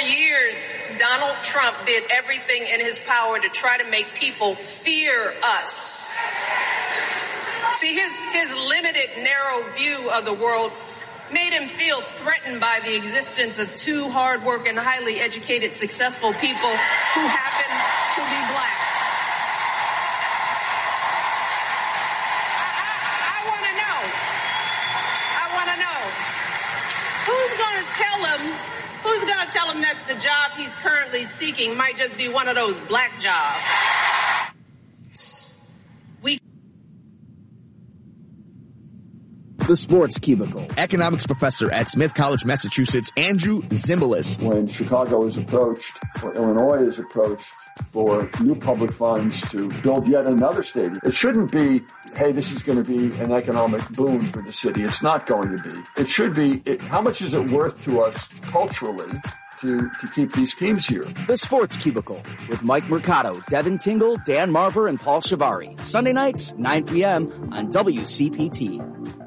years, Donald Trump did everything in his power to try to make people fear us. See, his limited, narrow view of the world made him feel threatened by the existence of two hardworking, highly educated, successful people who happen to be black. I want to know, who's going to tell him that the job he's currently seeking might just be one of those black jobs? The Sports Cubicle. Economics professor at Smith College, Massachusetts, Andrew Zimbalist. When Chicago is approached, or Illinois is approached for new public funds to build yet another stadium, it shouldn't be, hey, this is going to be an economic boon for the city. It's not going to be. It should be, how much is it worth to us culturally to keep these teams here? The Sports Cubicle with Mike Mercado, Devin Tingle, Dan Marver, and Paul Shivari. Sunday nights, 9 p.m. on WCPT.